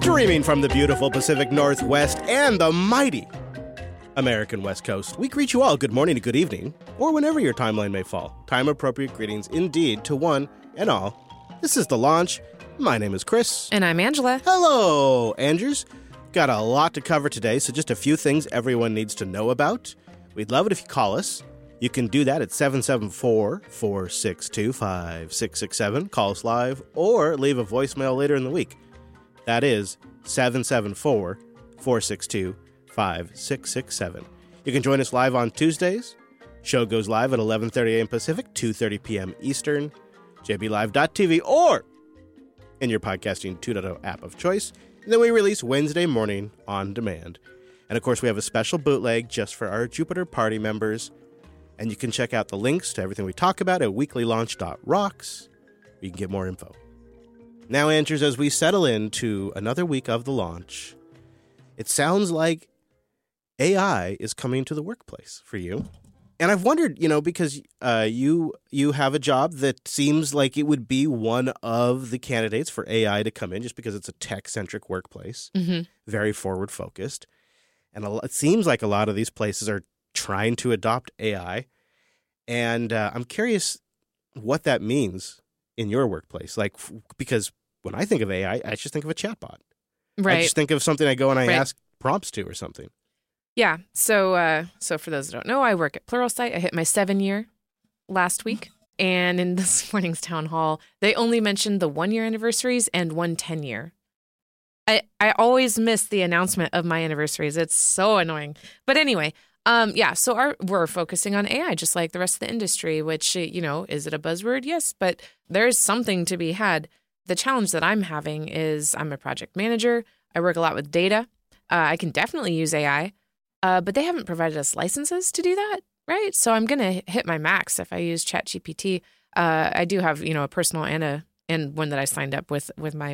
Streaming from the beautiful Pacific Northwest and the mighty American West Coast, we greet you all good morning, good evening, or whenever your timeline may fall. Time-appropriate greetings indeed to one and all. This is The Launch. My name is Chris. And I'm Angela. Hello, Andrews. Got a lot to cover today, so just a few things everyone needs to know about. We'd love it if you call us. You can do that at 774-462-5667. Call us live or leave a voicemail later in the week. That is 774-462-5667. You can join us live on Tuesdays. Show goes live at 11:30 a.m. Pacific, 2:30 p.m. Eastern, jblive.tv, or in your podcasting 2.0 app of choice. And then we release Wednesday morning on demand. And of course, we have a special bootleg just for our Jupiter Party members. And you can check out the links to everything we talk about at weeklylaunch.rocks. You can get more info. Now, Andrews, as we settle into another week of the launch, it sounds like AI is coming to the workplace for you. And I've wondered, because you have a job that seems like it would be one of the candidates for AI to come in just because it's a tech-centric workplace, very forward-focused. And it seems like a lot of these places are trying to adopt AI. And I'm curious what that means in your workplace. Because when I think of AI, I just think of a chatbot. Right. I just think of something I go and I ask prompts to or something. Yeah. So for those that don't know, I work at Pluralsight. I hit my 7-year last week. And in this morning's town hall, they only mentioned the 1-year anniversaries and 1 10-year. I always miss the announcement of my anniversaries. It's so annoying. But anyway, so we're focusing on AI just like the rest of the industry, which, is it a buzzword? Yes, but there's something to be had. The challenge that I'm having is I'm a project manager. I work a lot with data. I can definitely use AI, but they haven't provided us licenses to do that, right? So I'm going to hit my max if I use ChatGPT. I do have, a personal and one that I signed up with my